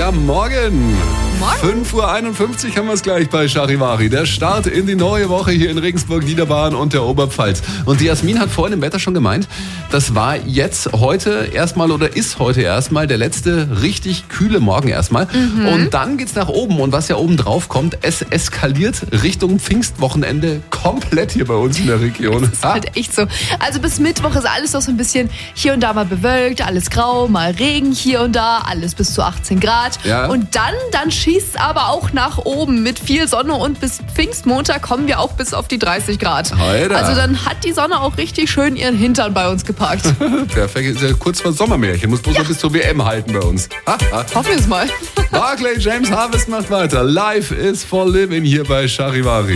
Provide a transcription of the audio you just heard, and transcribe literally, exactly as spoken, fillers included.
Ja, morgen. Morgen. fünf Uhr einundfünfzig haben wir es gleich bei Charivari. Der Start in die neue Woche hier in Regensburg, Niederbayern und der Oberpfalz. Und die Jasmin hat vorhin im Wetter schon gemeint, das war jetzt heute erstmal oder ist heute erstmal der letzte richtig kühle Morgen erstmal. Mhm. Und dann geht's nach oben. Und was ja oben drauf kommt, es eskaliert Richtung Pfingstwochenende komplett hier bei uns in der Region. Das ist halt echt so. Also bis Mittwoch ist alles noch so ein bisschen hier und da mal bewölkt, alles grau, mal Regen hier und da, alles bis zu achtzehn Grad. Ja. Und dann, dann schießt es aber auch nach oben mit viel Sonne und bis Pfingstmontag kommen wir auch bis auf die dreißig Grad. Alter. Also dann hat die Sonne auch richtig schön ihren Hintern bei uns gepackt. Perfekt, ist ja kurz vor Sommermärchen. Muss bloß Ja. noch bis zur W M halten bei uns. Ha, ha. Hoffen wir es mal. Barclay James Harvest macht weiter. Life is for living hier bei Charivari.